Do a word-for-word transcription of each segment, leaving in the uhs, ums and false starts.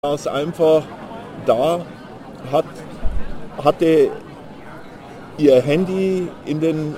saß einfach da, hat, hatte ihr Handy in, den,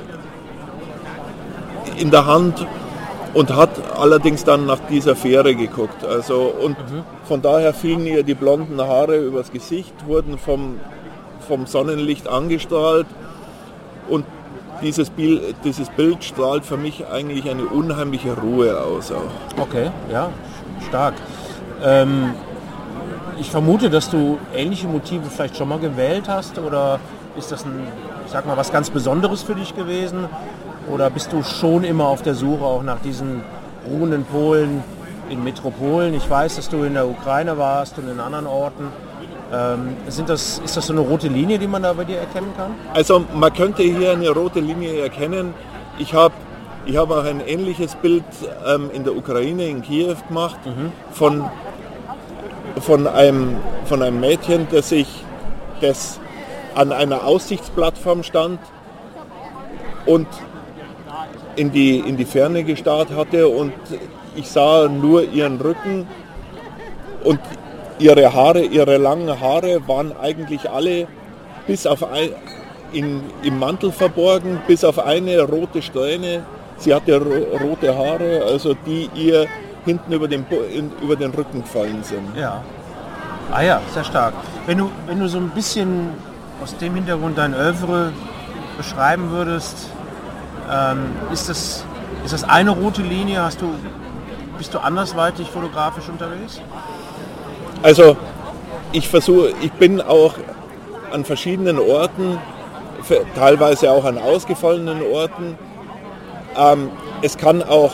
in der Hand und hat allerdings dann nach dieser Fähre geguckt. Also, und mhm. von daher fielen ihr die blonden Haare übers Gesicht, wurden vom, vom Sonnenlicht angestrahlt und dieses Bild, dieses Bild strahlt für mich eigentlich eine unheimliche Ruhe aus. Auch. Okay, ja, stark. Ähm, ich vermute, dass du ähnliche Motive vielleicht schon mal gewählt hast, oder ist das ein, ich sag mal, was ganz Besonderes für dich gewesen? Oder bist du schon immer auf der Suche auch nach diesen ruhenden Polen in Metropolen? Ich weiß, dass du in der Ukraine warst und in anderen Orten. Ähm, sind das, ist das so eine rote Linie, die man da bei dir erkennen kann? Also man könnte hier eine rote Linie erkennen. Ich habe ich hab auch ein ähnliches Bild ähm, in der Ukraine, in Kiew gemacht, mhm. von, von, einem, von einem Mädchen, das, sich, das an einer Aussichtsplattform stand und in die, in die Ferne gestarrt hatte, und ich sah nur ihren Rücken und ihre Haare, ihre langen Haare waren eigentlich alle bis auf ein, in, im Mantel verborgen, bis auf eine rote Strähne. Sie hatte ro- rote Haare, also die ihr hinten über den, in, über den Rücken gefallen sind. Ja. Ah ja, sehr stark. Wenn du, wenn du so ein bisschen aus dem Hintergrund dein Oeuvre beschreiben würdest, ähm, ist das, ist das eine rote Linie? Hast du, bist du andersweitig fotografisch unterwegs? Also ich versuche, ich bin auch an verschiedenen Orten, teilweise auch an ausgefallenen Orten. Ähm, es kann auch,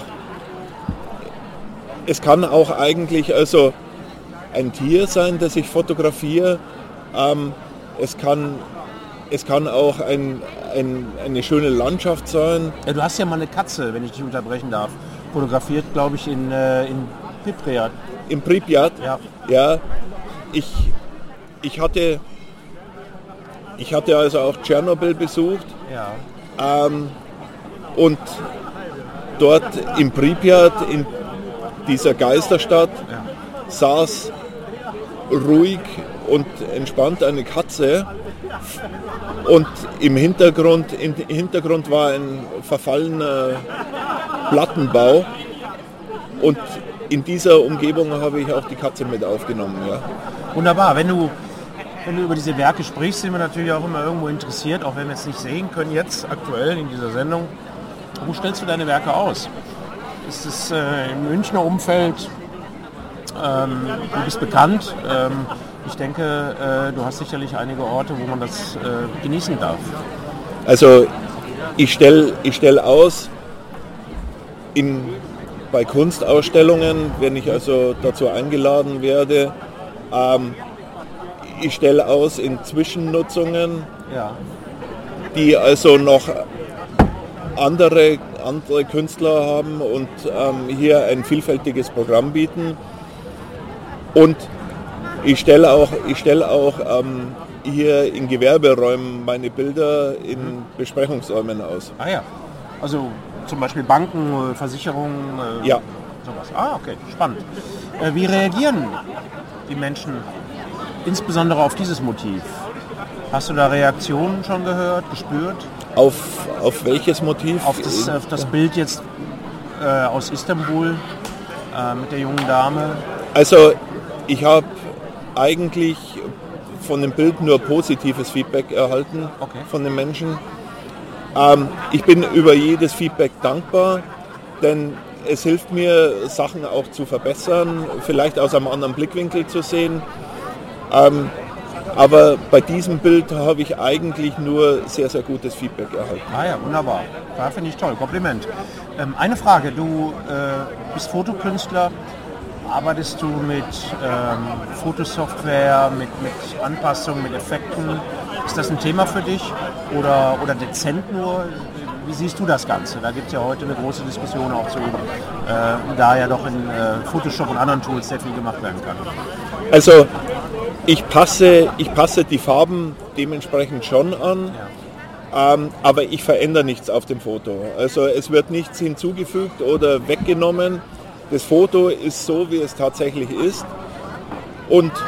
es kann auch eigentlich also ein Tier sein, das ich fotografiere. Ähm, es kann, es kann auch ein, ein, eine schöne Landschaft sein. Ja, du hast ja mal eine Katze, wenn ich dich unterbrechen darf, fotografiert, glaube ich, in, äh, in Pripyat. In Pripyat? Ja. Ja. Ich, ich, hatte, ich hatte also auch Tschernobyl besucht. Ja. Ähm, und dort in Pripyat, in dieser Geisterstadt, ja. saß ruhig und entspannt eine Katze, und im Hintergrund, im Hintergrund war ein verfallener Plattenbau, und in dieser Umgebung habe ich auch die Katze mit aufgenommen. Ja. Wunderbar. Wenn du, wenn du über diese Werke sprichst, sind wir natürlich auch immer irgendwo interessiert, auch wenn wir es nicht sehen können jetzt aktuell in dieser Sendung. Wo stellst du deine Werke aus? Ist es äh, im Münchner Umfeld? Ähm, du bist bekannt. Ähm, ich denke, äh, du hast sicherlich einige Orte, wo man das äh, genießen darf. Also ich stelle ich stell aus in, bei Kunstausstellungen, wenn ich also dazu eingeladen werde. Ähm, ich stelle aus in Zwischennutzungen, ja. die also noch andere, andere Künstler haben und ähm, hier ein vielfältiges Programm bieten. Und ich stelle auch, ich stelle auch ähm, hier in Gewerberäumen meine Bilder in Besprechungsräumen aus. Ah ja, also zum Beispiel Banken, Versicherungen, äh, ja. sowas. Ah, okay, spannend. Äh, wie reagieren die Menschen insbesondere auf dieses Motiv? Hast du da Reaktionen schon gehört, gespürt? Auf, auf welches Motiv? Auf das, auf das Bild jetzt äh, aus Istanbul äh, mit der jungen Dame. Also ich habe eigentlich von dem Bild nur positives Feedback erhalten, okay. von den Menschen. Ähm, ich bin über jedes Feedback dankbar, denn es hilft mir, Sachen auch zu verbessern, vielleicht aus einem anderen Blickwinkel zu sehen. Ähm, aber bei diesem Bild habe ich eigentlich nur sehr, sehr gutes Feedback erhalten. Ah ja, wunderbar. Da finde ich toll. Kompliment. Ähm, eine Frage. Du äh, bist Fotokünstler. Arbeitest du mit ähm, Fotosoftware, mit, mit Anpassungen, mit Effekten? Ist das ein Thema für dich oder, oder dezent nur? Wie siehst du das Ganze? Da gibt es ja heute eine große Diskussion auch zu, äh, da ja doch in äh, Photoshop und anderen Tools sehr viel gemacht werden kann. Also ich passe, ich passe die Farben dementsprechend schon an, ja. ähm, aber ich verändere nichts auf dem Foto. Also es wird nichts hinzugefügt oder weggenommen. Das Foto ist so, wie es tatsächlich ist. Und